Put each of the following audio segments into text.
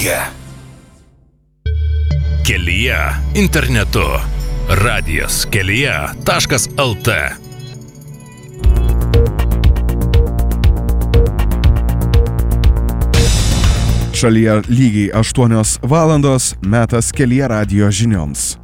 kelyje. Kelyje internetu. Radijas kelyje.lt. Šalyje lygiai 8 valandos, metas Kelyje radijo žinioms.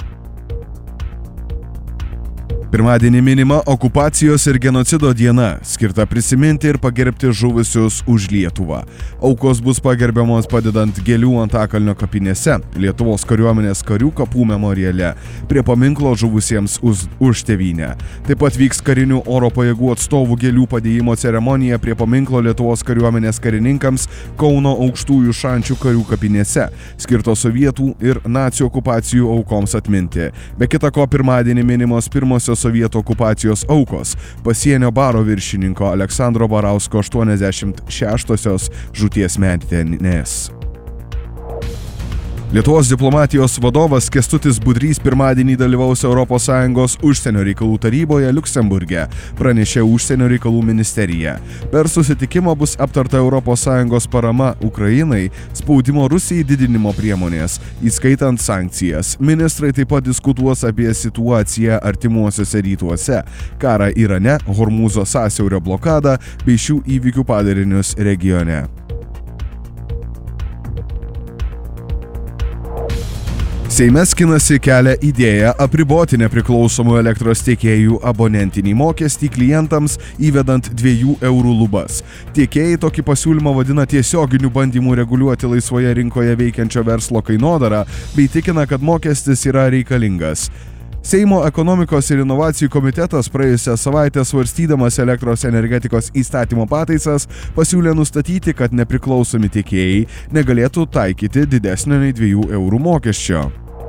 Pirmadienį minima okupacijos ir genocido diena, skirta prisiminti ir pagerbti žuvusius už Lietuvą. Aukos bus pagerbiamos padedant gėlių Antakalnio kapinėse, Lietuvos kariuomenės karių kapų memoriale, prie paminklo žuvusiems už tėvynę. Taip pat vyks karinių oro pajėgų atstovų gėlių padėjimo ceremonija prie paminklo Lietuvos kariuomenės karininkams Kauno Aukštųjų Šančių karių kapinėse, skirto sovietų ir nacių okupacijų aukoms atminti. Be kita ko, pirmadienį minimos pirmosios sovietų okupacijos aukos – pasienio baro viršininko Aleksandro Barausko 86-osios žūties metinės. Lietuvos diplomatijos vadovas Kęstutis Budrys pirmadienį dalyvaus ES užsienio reikalų taryboje Liuksemburge, pranešė užsienio reikalų ministerija. Per susitikimą bus aptarta ES parama Ukrainai, spaudimo Rusijai didinimo priemonės, įskaitant sankcijas. Ministrai taip pat diskutuos apie situaciją artimuosiuose rytuose, karą Irane, Hormūzo sąsiaurio blokadą bei šių įvykių padarinius regione. Seime skinasi kelią idėją apriboti nepriklausomų elektros tiekėjų abonentinį mokestį klientams įvedant 2 eurų lubas. Tiekėjai tokį pasiūlymą vadina tiesioginiu bandymu reguliuoti laisvoje rinkoje veikiančio verslo kainodarą bei tikina, kad mokestis yra reikalingas. Seimo ekonomikos ir inovacijų komitetas praėjusią savaitę svarstydamas elektros energetikos įstatymo pataisas pasiūlė nustatyti, kad nepriklausomi tiekėjai negalėtų taikyti didesnio nei 2 eurų mokesčio.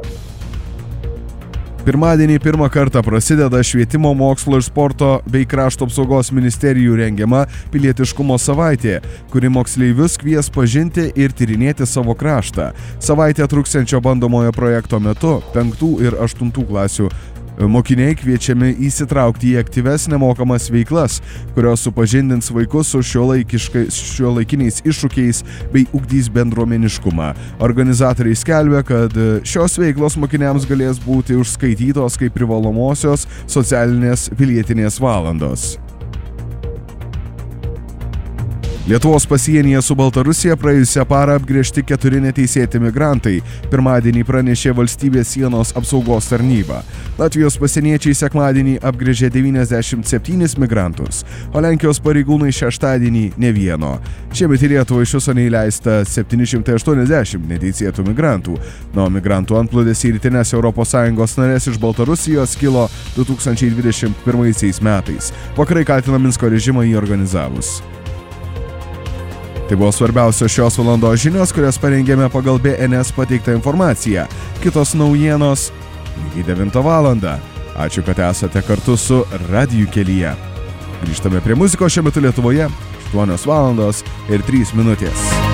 Pirmadienį pirmą kartą prasideda Švietimo, mokslo ir sporto bei krašto apsaugos ministerijų rengiama pilietiškumo savaitė, kuri moksleivius kvies pažinti ir tyrinėti savo kraštą. Savaitę truksiančio bandomojo projekto metu 5 ir 8 klasių mokiniai kviečiami įsitraukti į aktyves nemokamas veiklas, kurios supažindins vaikus su šiuolaikiniais iššūkiais bei ugdys bendruomeniškumą. Organizatoriai skelbia, kad šios veiklos mokiniams galės būti užskaitytos kaip privalomosios socialinės pilietinės valandos. Lietuvos pasienyje su Baltarusija praėjusią parą apgręžti 4 neteisėti migrantai, pirmadienį pranešė valstybės sienos apsaugos tarnyba. Latvijos pasieniečiai sekmadienį apgręžė 97 migrantus, o Lenkijos pareigūnai šeštadienį ne vieno. Šiemet į Lietuvą iš viso neįleista 780 neteisėtų migrantų, nuo migrantų antplūdės į rytines ES narės iš Baltarusijos kilo 2021 metais. Vakarai kaltina Minsko režimą jį organizavus. Tai buvo svarbiausios šios valandos žinios, kurias parengėme pagal BNS pateiktą informaciją. Kitos naujienos lygiai 9 valandą. Ačiū, kad esate kartu su Radiju kelyje. Grįžtame prie muzikos šiuo metu Lietuvoje 8 valandos ir 3 minutės.